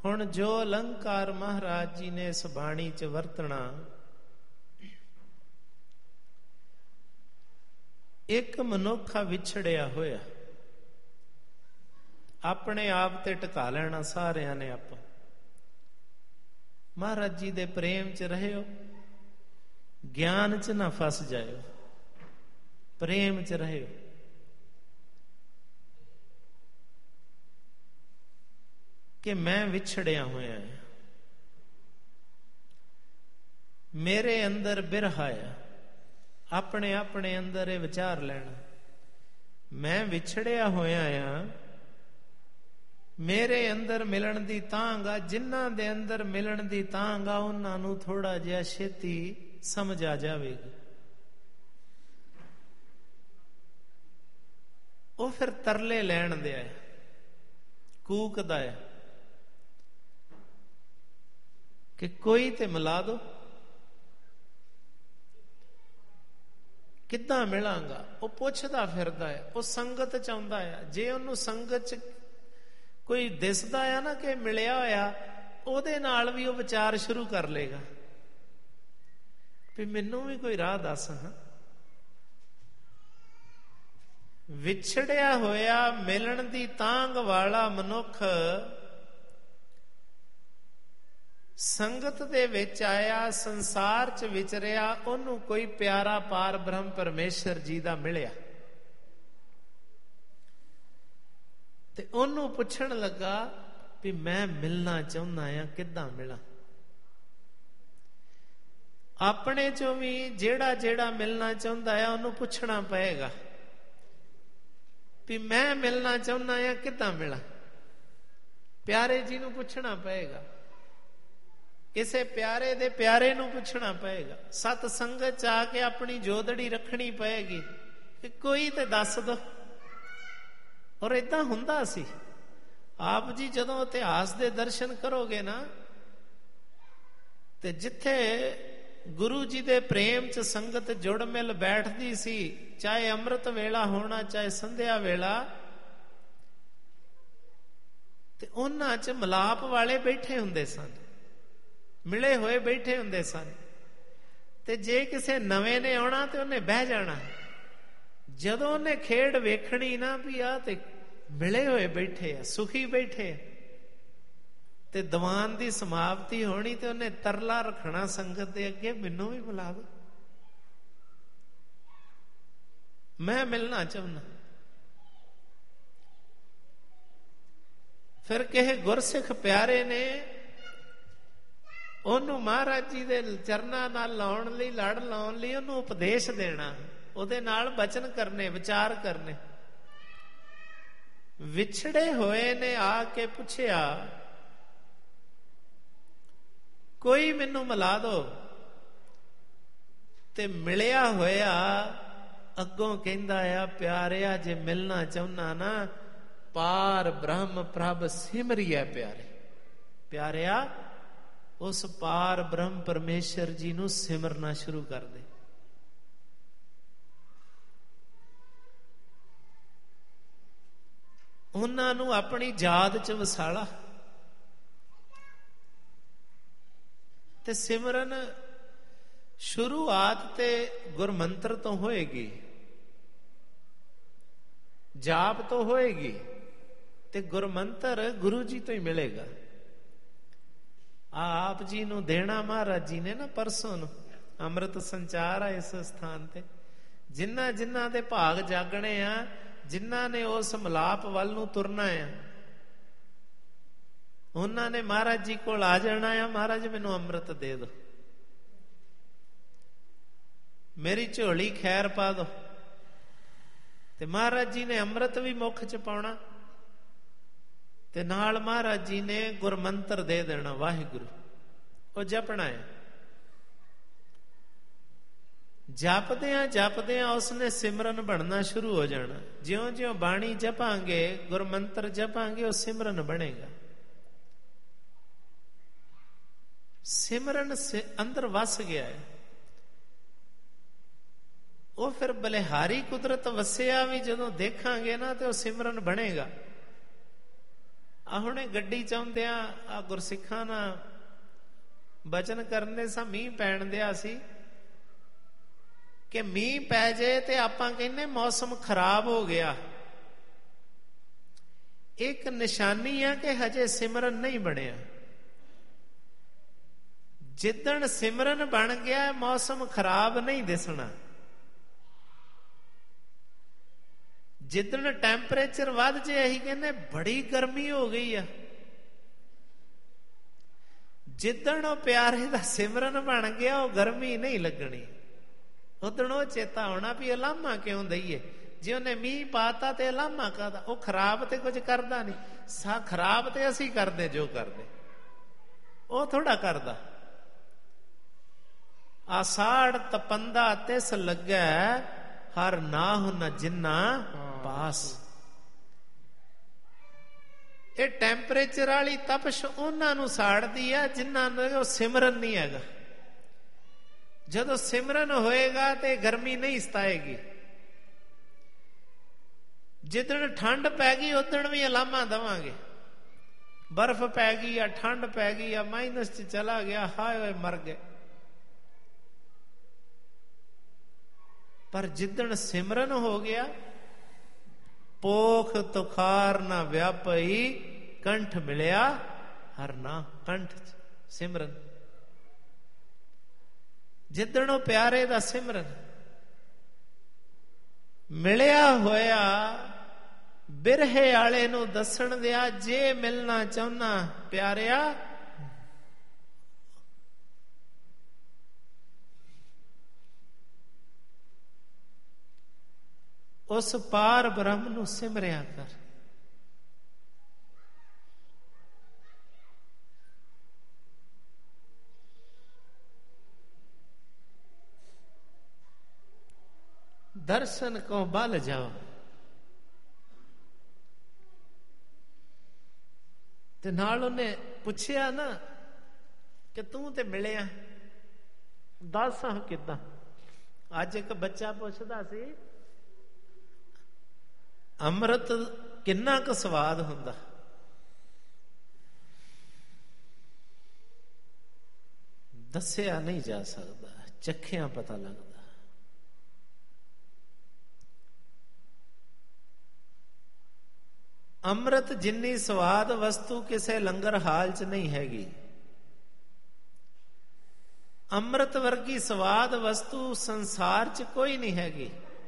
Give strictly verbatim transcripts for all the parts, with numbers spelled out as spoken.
ਹੁਣ ਜੋ ਅਲੰਕਾਰ ਮਹਾਰਾਜ ਜੀ ਨੇ ਇਸ ਬਾਣੀ ਚ ਵਰਤਣਾ, ਇੱਕ ਮਨੁੱਖਾ ਵਿਛੜਿਆ ਹੋਇਆ, ਆਪਣੇ ਆਪ ਤੇ ਟਿਕਾ ਲੈਣਾ ਸਾਰਿਆਂ ਨੇ ਆਪਾਂ। ਮਹਾਰਾਜ ਜੀ ਦੇ ਪ੍ਰੇਮ ਚ ਰਹਿਓ, ਗਿਆਨ ਚ ਨਾ ਫਸ ਜਾਇਓ, ਪ੍ਰੇਮ ਚ ਰਹਿਓ। ਕਿ ਮੈਂ ਵਿਛੜਿਆ ਹੋਇਆ ਹਾਂ, ਮੇਰੇ ਅੰਦਰ ਬਿਰਹਾ ਆ, ਆਪਣੇ ਆਪਣੇ ਅੰਦਰ ਇਹ ਵਿਚਾਰ ਲੈਣਾ, ਮੈਂ ਵਿਛੜਿਆ ਹੋਇਆ ਆ, ਮੇਰੇ ਅੰਦਰ ਮਿਲਣ ਦੀ ਤਾਂਘ ਆ। ਜਿਨ੍ਹਾਂ ਦੇ ਅੰਦਰ ਮਿਲਣ ਦੀ ਤਾਂਘ ਆ ਉਹਨਾਂ ਨੂੰ ਥੋੜਾ ਜਿਹਾ ਛੇਤੀ ਸਮਝ ਆ ਜਾਵੇਗੀ। ਉਹ ਫਿਰ ਤਰਲੇ ਲੈਣ ਦਿਆ, ਕੂਕਦਾ ਹੈ ਕਿ ਕੋਈ ਤੇ ਮਿਲਾ ਦੋ, ਕਿੱਦਾਂ ਮਿਲਾਂਗਾ? ਉਹ ਪੁੱਛਦਾ ਫਿਰਦਾ ਹੈ, ਉਹ ਸੰਗਤ ਚ ਆਉਂਦਾ ਹੈ। ਜੇ ਉਹਨੂੰ ਸੰਗਤ ਚ ਕੋਈ ਦਿਸਦਾ ਆ ਨਾ ਕਿ ਮਿਲਿਆ ਹੋਇਆ, ਉਹਦੇ ਨਾਲ ਵੀ ਉਹ ਵਿਚਾਰ ਸ਼ੁਰੂ ਕਰ ਲੇਗਾ ਵੀ ਮੈਨੂੰ ਵੀ ਕੋਈ ਰਾਹ ਦੱਸ। ਹਾਂ, ਵਿਛੜਿਆ ਹੋਇਆ ਮਿਲਣ ਦੀ ਤਾਂਘ ਵਾਲਾ ਮਨੁੱਖ ਸੰਗਤ ਦੇ ਵਿੱਚ ਆਇਆ, ਸੰਸਾਰ ਚ ਵਿਚਰਿਆ, ਉਹਨੂੰ ਕੋਈ ਪਿਆਰਾ ਪਾਰ ਬ੍ਰਹਮ ਪਰਮੇਸ਼ਰ ਜੀ ਦਾ ਮਿਲਿਆ ਤੇ ਉਹਨੂੰ ਪੁੱਛਣ ਲੱਗਾ ਵੀ ਮੈਂ ਮਿਲਣਾ ਚਾਹੁੰਦਾ ਆ, ਕਿੱਦਾਂ ਮਿਲਾਂ? ਆਪਣੇ ਚੋਂ ਵੀ ਜਿਹੜਾ ਜਿਹੜਾ ਮਿਲਣਾ ਚਾਹੁੰਦਾ ਆ ਉਹਨੂੰ ਪੁੱਛਣਾ ਪਏਗਾ ਵੀ ਮੈਂ ਮਿਲਣਾ ਚਾਹੁੰਦਾ ਆ, ਕਿੱਦਾਂ ਮਿਲਾਂ? ਪਿਆਰੇ ਜੀ ਨੂੰ ਪੁੱਛਣਾ ਪਏਗਾ, ਕਿਸੇ ਪਿਆਰੇ ਦੇ ਪਿਆਰੇ ਨੂੰ ਪੁੱਛਣਾ ਪਏਗਾ, ਸਤ ਸੰਗਤ ਚ ਆ ਕੇ ਆਪਣੀ ਜੋਦੜੀ ਰੱਖਣੀ ਪਏਗੀ ਕਿ ਕੋਈ ਤੇ ਦੱਸ ਦੋ। ਔਰ ਏਦਾਂ ਹੁੰਦਾ ਸੀ। ਆਪ ਜੀ ਜਦੋਂ ਇਤਿਹਾਸ ਦੇ ਦਰਸ਼ਨ ਕਰੋਗੇ ਨਾ, ਤੇ ਜਿੱਥੇ ਗੁਰੂ ਜੀ ਦੇ ਪ੍ਰੇਮ ਚ ਸੰਗਤ ਜੁੜ ਮਿਲ ਬੈਠਦੀ ਸੀ, ਚਾਹੇ ਅੰਮ੍ਰਿਤ ਵੇਲਾ ਹੋਣਾ ਚਾਹੇ ਸੰਧਿਆ ਵੇਲਾ, ਤੇ ਉਹਨਾਂ ਚ ਮਲਾਪ ਵਾਲੇ ਬੈਠੇ ਹੁੰਦੇ ਸਨ, ਮਿਲੇ ਹੋਏ ਬੈਠੇ ਹੁੰਦੇ ਸਨ। ਤੇ ਜੇ ਕਿਸੇ ਨਵੇਂ ਨੇ ਆਉਣਾ ਤੇ ਉਹਨੇ ਬਹਿ ਜਾਣਾ। ਜਦੋਂ ਉਹਨੇ ਖੇਡ ਵੇਖਣੀ ਨਾ ਵੀ ਆ ਤੇ ਮਿਲੇ ਹੋਏ ਬੈਠੇ ਆ, ਸੁਖੀ ਬੈਠੇ ਆ, ਤੇ ਦੀਵਾਨ ਦੀ ਸਮਾਪਤੀ ਹੋਣੀ ਤੇ ਉਹਨੇ ਤਰਲਾ ਰੱਖਣਾ ਸੰਗਤ ਦੇ ਅੱਗੇ, ਮੈਨੂੰ ਵੀ ਬੁਲਾ ਦੋ, ਮੈਂ ਮਿਲਣਾ ਚਾਹੁੰਦਾ। ਫਿਰ ਕਿਸੇ ਗੁਰਸਿੱਖ ਪਿਆਰੇ ਨੇ ਉਹਨੂੰ ਮਹਾਰਾਜ ਜੀ ਦੇ ਚਰਨਾਂ ਨਾਲ ਲਾਉਣ ਲਈ, ਲੜ ਲਾਉਣ ਲਈ ਉਹਨੂੰ ਉਪਦੇਸ਼ ਦੇਣਾ, ਉਹਦੇ ਨਾਲ ਬਚਨ ਕਰਨੇ, ਵਿਚਾਰ ਕਰਨੇ। ਵਿਛੜੇ ਹੋਏ ਨੇ ਆ ਕੇ ਪੁੱਛਿਆ ਕੋਈ ਮੈਨੂੰ ਮਿਲਾ ਦੋ, ਤੇ ਮਿਲਿਆ ਹੋਇਆ ਅੱਗੋਂ ਕਹਿੰਦਾ ਆ, ਪਿਆਰਿਆ ਜੇ ਮਿਲਣਾ ਚਾਹੁੰਦਾ ਨਾ, ਪਾਰ ਬ੍ਰਹਮ ਪ੍ਰਭ ਸਿਮਰਿਐ ਪਿਆਰੇ। ਪਿਆਰਿਆ ਉਸ ਪਾਰ ਬ੍ਰਹਮ ਪਰਮੇਸ਼ਰ ਜੀ ਨੂੰ ਸਿਮਰਨਾ ਸ਼ੁਰੂ ਕਰ ਦੇ। ਉਹਨਾਂ ਨੂੰ ਆਪਣੀ ਯਾਦ ਚ ਵਸਾਲਾ, ਤੇ ਸਿਮਰਨ ਸ਼ੁਰੂਆਤ ਤੇ ਗੁਰਮੰਤਰ ਤੋਂ ਹੋਏਗੀ, ਜਾਪ ਤੋਂ ਹੋਏਗੀ, ਤੇ ਗੁਰਮੰਤਰ ਗੁਰੂ ਜੀ ਤੋਂ ਹੀ ਮਿਲੇਗਾ। ਆਪ ਜੀ ਨੂੰ ਦੇਣਾ ਮਹਾਰਾਜ ਜੀ ਨੇ ਨਾ ਪਰਸੋਂ ਨੂੰ ਅੰਮ੍ਰਿਤ ਸੰਚਾਰ ਆ ਇਸ ਸਥਾਨ ਤੇ। ਜਿਨ੍ਹਾਂ ਜਿਨ੍ਹਾਂ ਦੇ ਭਾਗ ਜਾਗਣੇ ਆ, ਜਿਨ੍ਹਾਂ ਨੇ ਉਸ ਮਲਾਪ ਵੱਲ ਨੂੰ ਤੁਰਨਾ ਆ, ਉਹਨਾਂ ਨੇ ਮਹਾਰਾਜ ਜੀ ਕੋਲ ਆ ਜਾਣਾ ਆ, ਮਹਾਰਾਜ ਮੈਨੂੰ ਅੰਮ੍ਰਿਤ ਦੇ ਦੋ, ਮੇਰੀ ਝੋਲੀ ਖੈਰ ਪਾ ਦੋ। ਤੇ ਮਹਾਰਾਜ ਜੀ ਨੇ ਅੰਮ੍ਰਿਤ ਵੀ ਮੁੱਖ ਚ ਪਾਉਣਾ, ਤੇ ਨਾਲ ਮਹਾਰਾਜ ਜੀ ਨੇ ਗੁਰਮੰਤਰ ਦੇ ਦੇਣਾ, ਵਾਹਿਗੁਰੂ, ਉਹ ਜਪਣਾ ਹੈ। ਜਪਦਿਆਂ ਜਪਦਿਆਂ ਉਸਨੇ ਸਿਮਰਨ ਬਣਨਾ ਸ਼ੁਰੂ ਹੋ ਜਾਣਾ। ਜਿਉਂ ਜਿਉਂ ਬਾਣੀ ਜਪਾਂਗੇ, ਗੁਰਮੰਤਰ ਜਪਾਂਗੇ, ਉਹ ਸਿਮਰਨ ਬਣੇਗਾ। ਸਿਮਰਨ ਅੰਦਰ ਵਸ ਗਿਆ ਹੈ, ਉਹ ਫਿਰ ਬਲਿਹਾਰੀ ਕੁਦਰਤ ਵਸਿਆ ਵੀ ਜਦੋਂ ਦੇਖਾਂਗੇ ਨਾ, ਤੇ ਉਹ ਸਿਮਰਨ ਬਣੇਗਾ। ਆ ਹੁਣੇ ਗੱਡੀ ਚਾਹੁੰਦਿਆਂ ਆ ਗੁਰਸਿੱਖਾਂ ਨਾਲ ਬਚਨ ਕਰਨੇ ਸਾਂ, ਮੀਂਹ ਪੈਣ ਦਿਆ ਸੀ ਕਿ ਮੀਂਹ ਪੈ ਜਾਏ ਤੇ ਆਪਾਂ ਕਹਿੰਦੇ ਮੌਸਮ ਖਰਾਬ ਹੋ ਗਿਆ। ਇੱਕ ਨਿਸ਼ਾਨੀ ਆ ਕਿ ਹਜੇ ਸਿਮਰਨ ਨਹੀਂ ਬਣਿਆ। ਜਿੱਦਣ ਸਿਮਰਨ ਬਣ ਗਿਆ ਮੌਸਮ ਖਰਾਬ ਨਹੀਂ ਦਿਸਣਾ। ਜਿੱਦਣ ਟੈਂਪਰੇਚਰ ਵੱਧ ਜੇ ਅਸੀਂ ਕਹਿੰਦੇ ਬੜੀ ਗਰਮੀ ਹੋ ਗਈ ਆ। ਜਿੱਦਣ ਉਹ ਪਿਆਰੇ ਦਾ ਸਿਮਰਨ ਬਣ ਗਿਆ ਉਹ ਗਰਮੀ ਨਹੀਂ ਲੱਗਣੀ। ਉਦਣ ਉਹ ਚੇਤਾ ਹੋਣਾ ਵੀ ਅਲਾਮਾ ਕਿਉਂ ਦਈਏ। ਜੇ ਉਹਨੇ ਮੀਂਹ ਪਾਤਾ ਤੇ ਅਲਾਮਾ ਕਾਹਦਾ, ਉਹ ਖਰਾਬ ਤੇ ਕੁਝ ਕਰਦਾ ਨਹੀਂ। ਸਾ ਖਰਾਬ ਤੇ ਅਸੀਂ ਕਰਦੇ ਜੋ ਕਰਦੇ, ਉਹ ਥੋੜਾ ਕਰਦਾ। ਆਸਾੜ ਤਪੰਦਾ ਤਿਸ ਲੱਗੈ ਹਰ ਨਾਹੁ ਨ ਜਿੰਨਾ ਪਾਸ। ਇਹ ਟੈਂਪਰੇਚਰ ਵਾਲੀ ਤਪਸ਼ ਉਹਨਾਂ ਨੂੰ ਸਾੜਦੀ ਆ ਜਿਨ੍ਹਾਂ ਨੂੰ ਸਿਮਰਨ ਨਹੀਂ ਹੈਗਾ। ਜਦੋਂ ਸਿਮਰਨ ਹੋਏਗਾ ਤੇ ਗਰਮੀ ਨਹੀਂ ਸਤਾਏਗੀ। ਜਿੱਦਣ ਠੰਡ ਪੈ ਗਈ ਉਦਣ ਵੀ ਅਲਾਮਾ ਦੇਵਾਂਗੇ। ਬਰਫ਼ ਪੈ ਗਈ ਆ, ਠੰਡ ਪੈ ਗਈ ਆ, ਮਾਈਨਸ ਚ ਚਲਾ ਗਿਆ, ਹਾਏ ਹੋਏ ਮਰ ਗਏ। ਪਰ ਜਿੱਦਣ ਸਿਮਰਨ ਹੋ ਗਿਆ, ਪੋਖ ਤੁਖਾਰ ਨਾ ਵਿਆਪਈ ਕੰਠ ਮਿਲਿਆ ਹਰ ਨਾ। ਕੰਠ ਸਿਮਰਨ, ਜਿੱਦਣ ਉਹ ਪਿਆਰੇ ਦਾ ਸਿਮਰਨ ਮਿਲਿਆ ਹੋਇਆ, ਬਿਰਹੇ ਵਾਲੇ ਨੂੰ ਦੱਸਣ ਦਿਆ ਜੇ ਮਿਲਣਾ ਚਾਹੁੰਨਾ ਪਿਆਰਿਆ ਉਸ ਪਾਰ ਬ੍ਰਹਮ ਨੂੰ ਸਿਮਰਿਆ ਕਰ। ਦਰਸ਼ਨ ਕੋ ਬਲ ਜਾਓ। ਤੇ ਨਾਲ ਉਹਨੇ ਪੁੱਛਿਆ ਨਾ ਕਿ ਤੂੰ ਤੇ ਮਿਲਿਆ, ਦੱਸ ਕਿੱਦਾਂ। ਅੱਜ ਇੱਕ ਬੱਚਾ ਪੁੱਛਦਾ ਸੀ ਅੰਮ੍ਰਿਤ ਕਿੰਨਾ ਕੁ ਸਵਾਦ ਹੁੰਦਾ। ਦੱਸਿਆ ਨਹੀਂ ਜਾ ਸਕਦਾ, ਚੱਖਿਆ ਪਤਾ ਲੱਗਦਾ। ਅੰਮ੍ਰਿਤ ਜਿੰਨੀ ਸਵਾਦ ਵਸਤੂ ਕਿਸੇ ਲੰਗਰ ਹਾਲ 'ਚ ਨਹੀਂ ਹੈਗੀ। ਅੰਮ੍ਰਿਤ ਵਰਗੀ ਸਵਾਦ ਵਸਤੂ ਸੰਸਾਰ 'ਚ ਕੋਈ ਨਹੀਂ ਹੈਗੀ।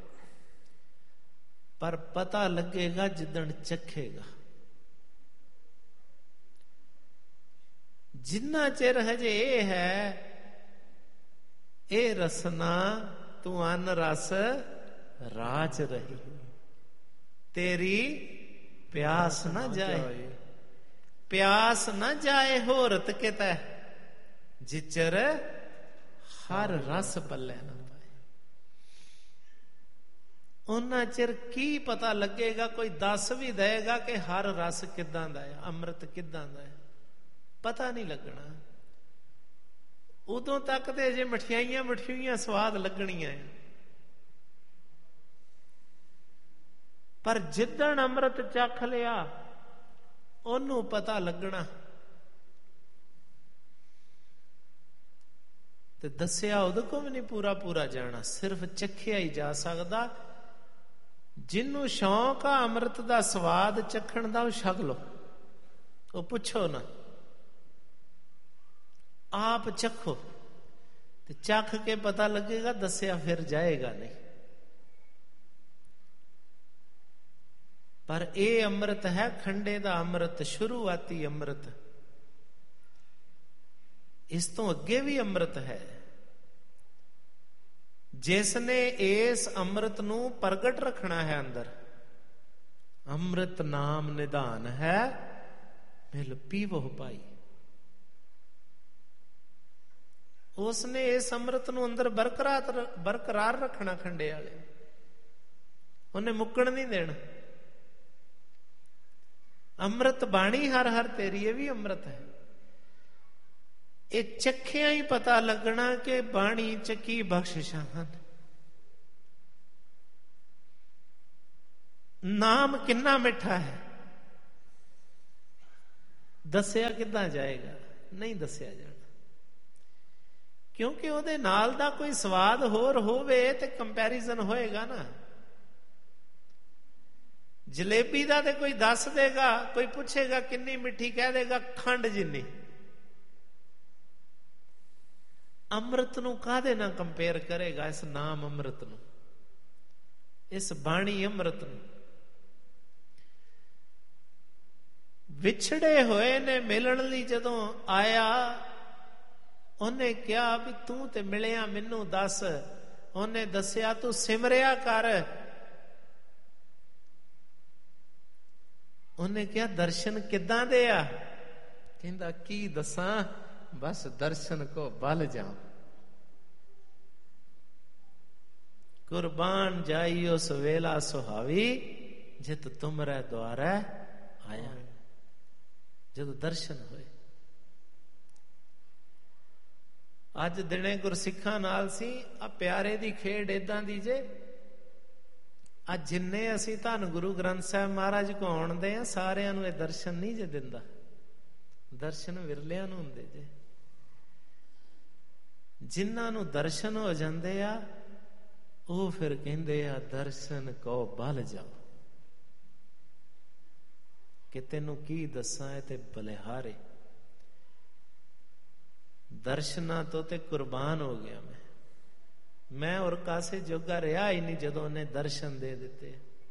ਪਰ ਪਤਾ ਲੱਗੇਗਾ ਜਿੱਦਣ ਚੱਖੇਗਾ। ਜਿੰਨਾ ਚਿਰ ਹਜੇ ਇਹ ਹੈ ਇਹ ਰਸਨਾ ਤੂੰ ਅਨ ਰਸ ਰਾਜ ਰਹੀ, ਤੇਰੀ ਪਿਆਸ ਨਾ ਜਾਏ। ਪਿਆਸ ਨਾ ਜਾਏ ਹੋਰਤ ਕਿਤੈ, ਜਿਚਰ ਹਰ ਰਸ ਪੱਲੇ ਨਾ ਪਾਏ। ਉਹਨਾਂ ਚਿਰ ਕੀ ਪਤਾ ਲੱਗੇਗਾ, ਕੋਈ ਦੱਸ ਵੀ ਦੇਗਾ ਕਿ ਹਰ ਰਸ ਕਿੱਦਾਂ ਦਾ ਹੈ, ਅੰਮ੍ਰਿਤ ਕਿੱਦਾਂ ਦਾ ਹੈ, ਪਤਾ ਨਹੀਂ ਲੱਗਣਾ। ਉਦੋਂ ਤੱਕ ਤੇ ਅਜੇ ਮਠਿਆਈਆਂ ਮਠਿਆਈਆਂ ਸਵਾਦ ਲੱਗਣੀਆਂ ਹੈ। ਪਰ ਜਿੱਦਣ ਅੰਮ੍ਰਿਤ ਚੱਖ ਲਿਆ ਉਹਨੂੰ ਪਤਾ ਲੱਗਣਾ। ਤੇ ਦੱਸਿਆ ਉਹਦੇ ਕੋਲ ਵੀ ਨਹੀਂ ਪੂਰਾ ਪੂਰਾ ਜਾਣਾ, ਸਿਰਫ ਚੱਖਿਆ ਹੀ ਜਾ ਸਕਦਾ। ਜਿਹਨੂੰ ਸ਼ੌਂਕ ਆ ਅੰਮ੍ਰਿਤ ਦਾ ਸਵਾਦ ਚੱਖਣ ਦਾ, ਉਹ ਛਕ ਲੋ, ਉਹ ਪੁੱਛੋ ਨਾ, ਆਪ ਚੱਖੋ ਤੇ ਚੱਖ ਕੇ ਪਤਾ ਲੱਗੇਗਾ। ਦੱਸਿਆ ਫਿਰ ਜਾਏਗਾ ਨਹੀਂ। ਪਰ ਇਹ ਅੰਮ੍ਰਿਤ ਹੈ ਖੰਡੇ ਦਾ ਅੰਮ੍ਰਿਤ, ਸ਼ੁਰੂਆਤੀ ਅੰਮ੍ਰਿਤ। ਇਸ ਤੋਂ ਅੱਗੇ ਵੀ ਅੰਮ੍ਰਿਤ ਹੈ। ਜਿਸ ਨੇ ਇਸ ਅੰਮ੍ਰਿਤ ਨੂੰ ਪ੍ਰਗਟ ਰੱਖਣਾ ਹੈ ਅੰਦਰ, ਅੰਮ੍ਰਿਤ ਨਾਮ ਨਿਧਾਨ ਹੈ ਮਿਲ ਪੀਵੋ ਪਾਈ। ਉਸ ਨੇ ਇਸ ਅੰਮ੍ਰਿਤ ਨੂੰ ਅੰਦਰ ਬਰਕਰਾਰ ਬਰਕਰਾਰ ਰੱਖਣਾ। ਖੰਡੇ ਵਾਲੇ ਉਹਨੇ ਮੁੱਕਣ ਨਹੀਂ ਦੇਣਾ। ਅੰਮ੍ਰਿਤ ਬਾਣੀ ਹਰ ਹਰ ਤੇਰੀ, ਇਹ ਵੀ ਅੰਮ੍ਰਿਤ ਹੈ। ਇਹ ਚੱਖਿਆ ਹੀ ਪਤਾ ਲੱਗਣਾ ਕਿ ਬਾਣੀ ਚ ਕੀ ਬਖਸ਼ਿਸ਼ਾਂ ਹਨ। ਨਾਮ ਕਿੰਨਾ ਮਿੱਠਾ ਹੈ। ਦੱਸਿਆ ਕਿੱਦਾਂ ਜਾਏਗਾ? ਨਹੀਂ ਦੱਸਿਆ ਜਾਣਾ, ਕਿਉਂਕਿ ਉਹਦੇ ਨਾਲ ਦਾ ਕੋਈ ਸਵਾਦ ਹੋਰ ਹੋਵੇ ਤੇ ਕੰਪੈਰੀਜ਼ਨ ਹੋਏਗਾ ਨਾ। ਜਲੇਬੀ ਦਾ ਤੇ ਕੋਈ ਦੱਸ ਦੇਗਾ, ਕੋਈ ਪੁੱਛੇਗਾ ਕਿੰਨੀ ਮਿੱਠੀ, ਕਹਿ ਦੇਗਾ ਖੰਡ ਜਿੰਨੀ। ਅੰਮ੍ਰਿਤ ਨੂੰ ਕਾਹਦੇ ਨਾਲ ਕੰਪੇਅਰ ਕਰੇਗਾ? ਇਸ ਨਾਮ ਅੰਮ੍ਰਿਤ ਨੂੰ, ਇਸ ਬਾਣੀ ਅੰਮ੍ਰਿਤ ਨੂੰ। ਵਿਛੜੇ ਹੋਏ ਨੇ ਮਿਲਣ ਲਈ ਜਦੋਂ ਆਇਆ, ਉਹਨੇ ਕਿਹਾ ਵੀ ਤੂੰ ਤੇ ਮਿਲਿਆ, ਮੈਨੂੰ ਦੱਸ। ਉਹਨੇ ਦੱਸਿਆ ਤੂੰ ਸਿਮਰਿਆ ਕਰ। ਉਹਨੇ ਕਿਹਾ ਦਰਸ਼ਨ ਕਿੱਦਾਂ ਦੇ ਆ? ਕਹਿੰਦਾ ਕੀ ਦੱਸਾਂ, ਬਸ ਦਰਸ਼ਨ ਕੋ ਬਲ ਜਾ। ਕੁਰਬਾਨ ਜਾਈ ਉਸ ਵੇਲਾ ਸੁਹਾਵੀ, ਜਿਤ ਤੁਮਰੇ ਦੁਆਰੇ ਆਇਆ। ਜਦੋਂ ਦਰਸ਼ਨ ਹੋਏ। ਅੱਜ ਦਿਨੇ ਗੁਰਸਿੱਖਾਂ ਨਾਲ ਸੀ ਆ ਪਿਆਰੇ ਦੀ ਖੇਡ ਏਦਾਂ ਦੀ ਜੇ, ਅੱਜ ਜਿੰਨੇ ਅਸੀਂ ਧੰਨ ਗੁਰੂ ਗ੍ਰੰਥ ਸਾਹਿਬ ਮਹਾਰਾਜ ਕੋ ਆਉਣਦੇ ਆ, ਸਾਰਿਆਂ ਨੂੰ ਇਹ ਦਰਸ਼ਨ ਨਹੀਂ ਜੇ ਦਿੰਦਾ। ਦਰਸ਼ਨ ਵਿਰਲਿਆਂ ਨੂੰ ਹੁੰਦੇ ਜੇ। ਜਿਨ੍ਹਾਂ ਨੂੰ ਦਰਸ਼ਨ ਹੋ ਜਾਂਦੇ ਆ, ਉਹ ਫਿਰ ਕਹਿੰਦੇ ਆ ਦਰਸ਼ਨ ਕੋ ਬਲ ਜਾਓ। ਕਿ ਤੈਨੂੰ ਕੀ ਦੱਸਾਂ, ਇਹ ਤੇ ਬਲਿਹਾਰੇ। ਦਰਸ਼ਨਾਂ ਤੋਂ ਤੇ ਕੁਰਬਾਨ ਹੋ ਗਿਆ ਮੈਂ ਮੈਂ ਔਰ ਕਾਸੇ ਜੋਗਾ ਰਿਹਾ ਹੀ ਨਹੀਂ ਜਦੋਂ ਉਹਨੇ ਦਰਸ਼ਨ ਦੇ ਦਿੱਤੇ।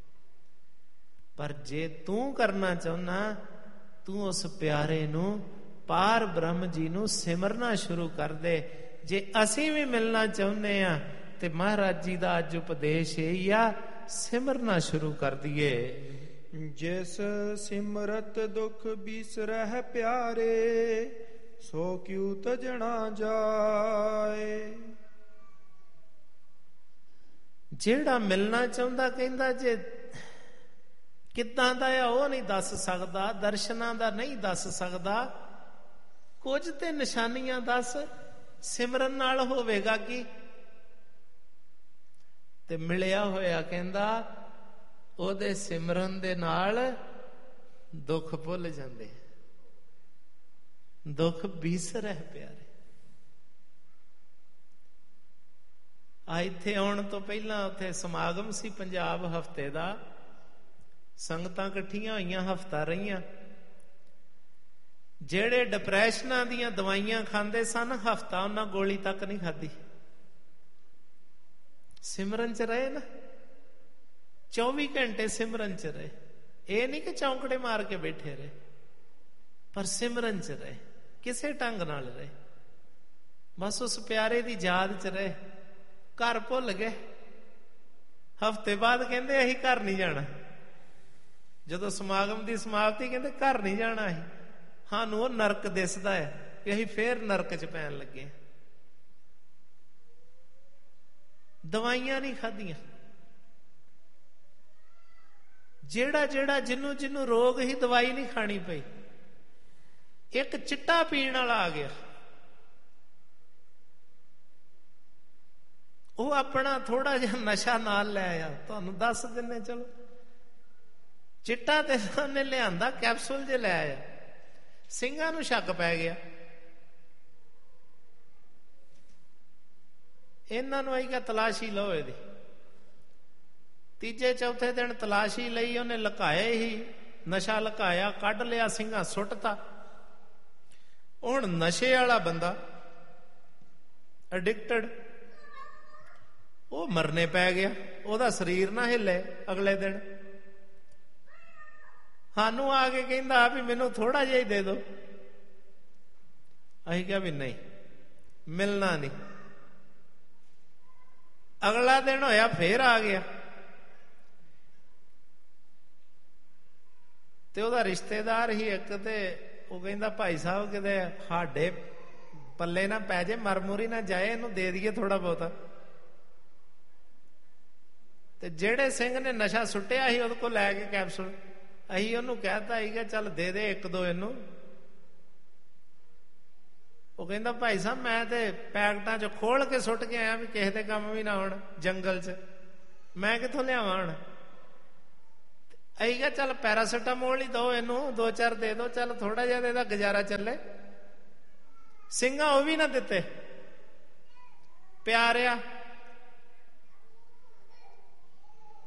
ਪਰ ਜੇ ਤੂੰ ਕਰਨਾ ਚਾਹੁੰਨਾ, ਤੂੰ ਉਸ ਪਿਆਰੇ ਨੂੰ, ਪਾਰ ਬ੍ਰਹਮ ਜੀ ਨੂੰ ਸਿਮਰਨਾ ਸ਼ੁਰੂ ਕਰ ਦੇ। ਜੇ ਅਸੀਂ ਵੀ ਮਿਲਣਾ ਚਾਹੁੰਦੇ ਆ ਤੇ ਮਹਾਰਾਜ ਜੀ ਦਾ ਅੱਜ ਉਪਦੇਸ਼ ਇਹ ਆ, ਸਿਮਰਨਾ ਸ਼ੁਰੂ ਕਰ ਦਈਏ। ਜਿਸ ਸਿਮਰਤ ਦੁਖ ਬਿਸਰਹਿ ਪਿਆਰੇ, ਸੋ ਕਿਉ ਤਜਣਾ ਜਾਏ। ਜਿਹੜਾ ਮਿਲਣਾ ਚਾਹੁੰਦਾ, ਕਹਿੰਦਾ ਜੇ ਕਿੱਦਾਂ ਦਾ ਆ ਉਹ ਨਹੀਂ ਦੱਸ ਸਕਦਾ, ਦਰਸ਼ਨਾਂ ਦਾ ਨਹੀਂ ਦੱਸ ਸਕਦਾ, ਕੁਝ ਤੇ ਨਿਸ਼ਾਨੀਆਂ ਦੱਸ। ਸਿਮਰਨ ਨਾਲ ਹੋਵੇਗਾ ਕੀ? ਤੇ ਮਿਲਿਆ ਹੋਇਆ ਕਹਿੰਦਾ ਉਹਦੇ ਸਿਮਰਨ ਦੇ ਨਾਲ ਦੁੱਖ ਭੁੱਲ ਜਾਂਦੇ, ਦੁੱਖ ਬਿਸਰਹਿ ਪਿਆਰੇ। ਆ ਇੱਥੇ ਆਉਣ ਤੋਂ ਪਹਿਲਾਂ ਉੱਥੇ ਸਮਾਗਮ ਸੀ ਪੰਜਾਬ ਹਫਤੇ ਦਾ, ਸੰਗਤਾਂ ਇਕੱਠੀਆਂ ਹੋਈਆਂ, ਹਫਤਾ ਰਹੀਆਂ। ਜਿਹੜੇ ਡਿਪਰੈਸ਼ਨਾਂ ਦੀਆਂ ਦਵਾਈਆਂ ਖਾਂਦੇ ਸਨ, ਹਫਤਾ ਉਹਨਾਂ ਗੋਲੀ ਤੱਕ ਨਹੀਂ ਖਾਧੀ। ਸਿਮਰਨ ਚ ਰਹੇ ਨਾ, ਚੌਵੀ ਘੰਟੇ ਸਿਮਰਨ ਚ ਰਹੇ। ਇਹ ਨਹੀਂ ਕਿ ਚੌਂਕੜੇ ਮਾਰ ਕੇ ਬੈਠੇ ਰਹੇ, ਪਰ ਸਿਮਰਨ ਚ ਰਹੇ, ਕਿਸੇ ਢੰਗ ਨਾਲ ਰਹੇ। ਬਸ ਉਸ ਪਿਆਰੇ ਦੀ ਯਾਦ ਚ ਰਹੇ। ਘਰ ਭੁੱਲ ਗਏ। ਹਫਤੇ ਬਾਅਦ ਕਹਿੰਦੇ ਅਸੀਂ ਘਰ ਨਹੀਂ ਜਾਣਾ। ਜਦੋਂ ਸਮਾਗਮ ਦੀ ਸਮਾਪਤੀ ਕਹਿੰਦੇ ਘਰ ਨਹੀਂ ਜਾਣਾ ਅਸੀਂ, ਸਾਨੂੰ ਉਹ ਨਰਕ ਦਿਸਦਾ ਹੈ ਕਿ ਅਸੀਂ ਫੇਰ ਨਰਕ ਚ ਪੈਣ ਲੱਗੇ। ਦਵਾਈਆਂ ਨਹੀਂ ਖਾਧੀਆਂ। ਜਿਹੜਾ ਜਿਹੜਾ ਜਿਹਨੂੰ ਜਿਹਨੂੰ ਰੋਗ ਹੀ, ਦਵਾਈ ਨਹੀਂ ਖਾਣੀ ਪਈ। ਇੱਕ ਚਿੱਟਾ ਪੀਣ ਵਾਲਾ ਆ ਗਿਆ, ਉਹ ਆਪਣਾ ਥੋੜਾ ਜਿਹਾ ਨਸ਼ਾ ਨਾਲ ਲੈ ਆਇਆ। ਤੁਹਾਨੂੰ ਦੱਸ ਦਿੰਨੇ, ਚਲੋ ਚਿੱਟਾ ਤੇ ਉਹਨੇ ਲਿਆਂਦਾ, ਕੈਪਸੂਲ ਜੇ ਲੈ ਆਇਆ। ਸਿੰਘਾਂ ਨੂੰ ਸ਼ੱਕ ਪੈ ਗਿਆ। ਇਹਨਾਂ ਨੂੰ ਆਈ ਕਿ ਤਲਾਸ਼ੀ ਲਓ ਇਹਦੀ। ਤੀਜੇ ਚੌਥੇ ਦਿਨ ਤਲਾਸ਼ੀ ਲਈ, ਉਹਨੇ ਲੁਕਾਇਆ ਹੀ ਨਸ਼ਾ, ਲੁਕਾਇਆ, ਕੱਢ ਲਿਆ, ਸਿੰਘਾਂ ਸੁੱਟਤਾ। ਹੁਣ ਨਸ਼ੇ ਵਾਲਾ ਬੰਦਾ, ਐਡਿਕਟਡ, ਉਹ ਮਰਨੇ ਪੈ ਗਿਆ। ਉਹਦਾ ਸਰੀਰ ਨਾ ਹਿੱਲੇ। ਅਗਲੇ ਦਿਨ ਸਾਨੂੰ ਆ ਕੇ ਕਹਿੰਦਾ ਵੀ ਮੈਨੂੰ ਥੋੜਾ ਜਿਹਾ ਹੀ ਦੇ ਦਿਓ। ਅਸੀਂ ਕਿਹਾ ਵੀ ਨਹੀਂ, ਮਿਲਣਾ ਨਹੀਂ। ਅਗਲਾ ਦਿਨ ਹੋਇਆ, ਫੇਰ ਆ ਗਿਆ। ਤੇ ਉਹਦਾ ਰਿਸ਼ਤੇਦਾਰ ਹੀ ਇੱਕ, ਤੇ ਉਹ ਕਹਿੰਦਾ ਭਾਈ ਸਾਹਿਬ ਕਿਤੇ ਸਾਡੇ ਪੱਲੇ ਨਾ ਪੈ ਜੇ, ਮਰਮੁਰੀ ਨਾ ਜਾਏ, ਇਹਨੂੰ ਦੇ ਦਈਏ ਥੋੜਾ ਬਹੁਤਾ। ਤੇ ਜਿਹੜੇ ਸਿੰਘ ਨੇ ਨਸ਼ਾ ਸੁੱਟਿਆ ਸੀ ਉਹਦੇ ਕੋਲ ਲੈ ਕੇ ਕੈਪਸੂਲ, ਅਸੀਂ ਉਹਨੂੰ ਕਹਿਤਾ ਸੀਗਾ ਚੱਲ ਦੇ ਦੇ ਇੱਕ ਦੋ ਇਹਨੂੰ। ਉਹ ਕਹਿੰਦਾ ਭਾਈ ਸਾਹਿਬ ਮੈਂ ਤੇ ਪੈਕਟਾਂ ਚ ਖੋਲ ਕੇ ਸੁੱਟ ਕੇ ਆਇਆ ਵੀ ਕਿਸੇ ਦੇ ਕੰਮ ਵੀ ਨਾ ਆਉਣ ਜੰਗਲ ਚ, ਮੈਂ ਕਿੱਥੋਂ ਲਿਆਵਾਂ ਹੁਣ। ਅਸੀਂ ਕਿਹਾ ਚੱਲ ਪੈਰਾਸੀਟਾਮੋਲ ਹੀ ਦੋ ਇਹਨੂੰ, ਦੋ ਚਾਰ ਦੇ ਦੋ, ਚੱਲ ਥੋੜਾ ਜਿਹਾ ਇਹਦਾ ਗੁਜ਼ਾਰਾ ਚੱਲੇ। ਸਿੰਘਾਂ ਉਹ ਵੀ ਨਾ ਦਿੱਤੇ, ਪਿਆਰਿਆ